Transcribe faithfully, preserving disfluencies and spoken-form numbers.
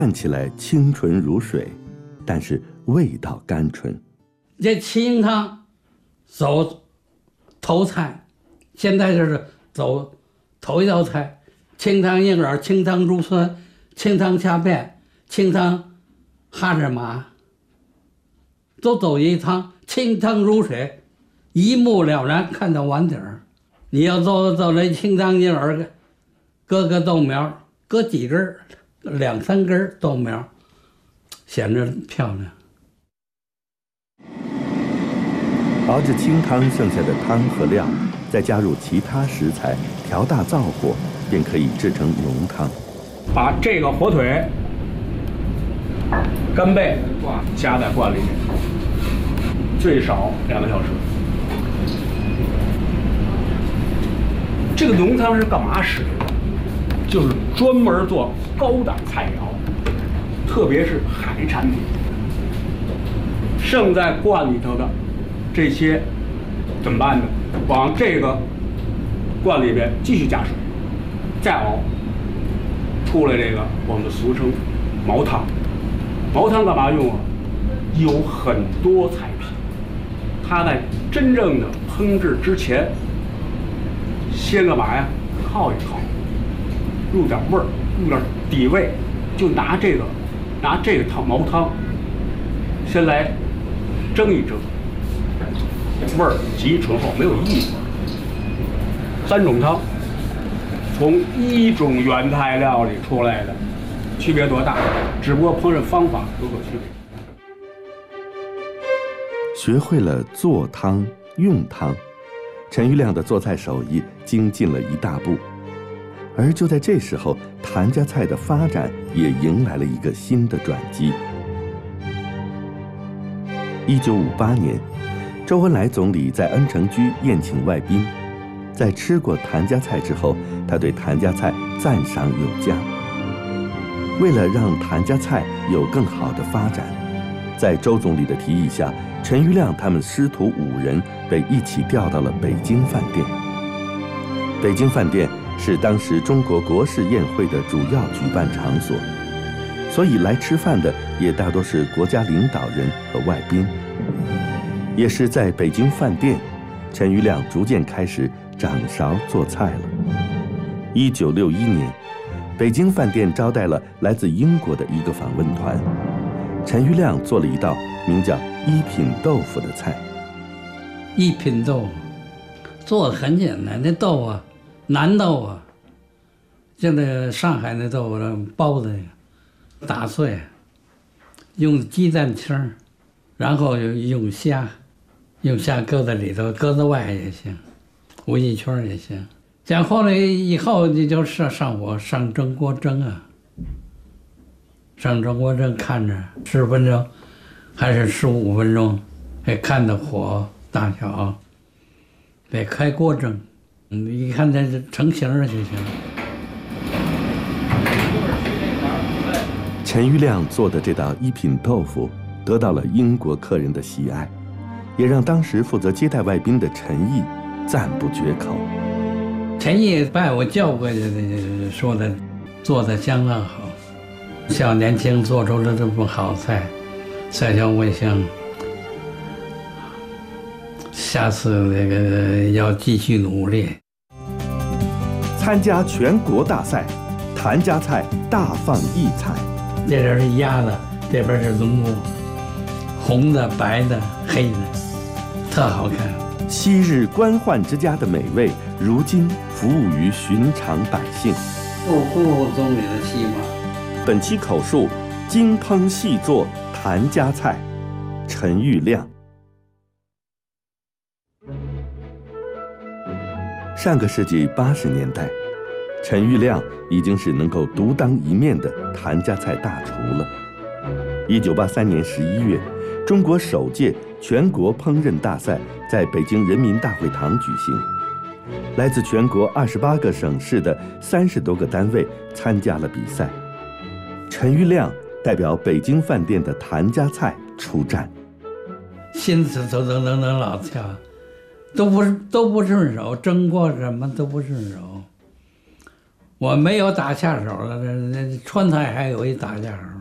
看起来清纯如水，但是味道甘醇。 这清汤走头菜，现在就是走头一道菜，清汤硬耳、清汤竹荪、清汤虾片、清汤哈蚱麻，都走一汤，清汤如水，一目了然，看到碗底儿。你要做做这清汤硬耳，搁个豆苗，搁几根，两三根豆苗，显着漂亮。 熬制清汤剩下的汤和料，再加入其他食材，调大灶火，便可以制成浓汤。 把这个火腿、干贝加在罐里面，最少两个小时。这个浓汤是干嘛使的？就是专门做高档菜肴，特别是海产品。剩在罐里头的这些怎么办呢？往这个罐里边继续加水，再熬，出来这个我们俗称毛汤。毛汤干嘛用啊？有很多菜品，它在真正的烹制之前，先干嘛呀？烤一烤，入点味儿，入点底味，就拿这个拿这个汤毛汤先来蒸一蒸，味儿极醇厚，没有异味。三种汤从一种原材料里出来的，区别多大？只不过烹饪方法有所区别。 学会了做汤用汤，陈玉亮的做菜手艺精进了一大步。而就在这时候，谭家菜的发展也迎来了一个新的转机。一九五八年，周恩来总理在恩城居宴请外宾，在吃过谭家菜之后，他对谭家菜赞赏有加。为了让谭家菜有更好的发展，在周总理的提议下，陈玉亮他们师徒五人被一起调到了北京饭店。北京饭店是当时中国国事宴会的主要举办场所，所以来吃饭的也大多是国家领导人和外宾。也是在北京饭店，陈玉亮逐渐开始掌勺做菜了。一九六一年，北京饭店招待了来自英国的一个访问团，陈玉亮做了一道名叫一品豆腐的菜。 一品豆腐做的很简单，那豆啊，南豆啊，就那上海那豆腐包的，打碎，用鸡蛋清，然后用虾，用虾搁在里头，搁在外也行，围一圈也行。讲后来以后，你就上上火上蒸锅蒸啊，上蒸锅蒸，看着十分钟还是十五分钟，得看的火大小，得开锅蒸。你一看它成型了就行。 陈玉亮做的这道一品豆腐得到了英国客人的喜爱，也让当时负责接待外宾的陈毅赞不绝口。 陈毅把我叫过去，说的做的相当好，小年轻做出了这么好菜，所以我想下次那个要继续努力。 参加全国大赛，谭家菜大放异彩。 这边是鸭子，这边是龙骨，红的、白的、黑的，特好看。 昔日官宦之家的美味，如今服务于寻常百姓。 不负总理的希望。 本期口述：精烹细作谭家菜，陈玉亮。上个世纪八十年代，陈玉亮已经是能够独当一面的谭家菜大厨了。一九八三年十一月，中国首届全国烹饪大赛在北京人民大会堂举行，来自全国二十八个省市的三十多个单位参加了比赛。陈玉亮代表北京饭店的谭家菜出战， 心思都都能能老跳，都不都不顺手，蒸锅什么都不顺手。 我没有打下手了，这这川菜还有一打下手。